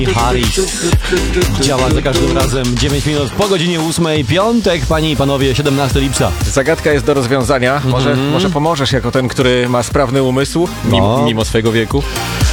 Harris działa za każdym razem. 9 minut po godzinie 8. Piątek, panie i panowie, 17 lipca. Zagadka jest do rozwiązania. Może pomożesz jako ten, który ma sprawny umysł, mimo swojego wieku.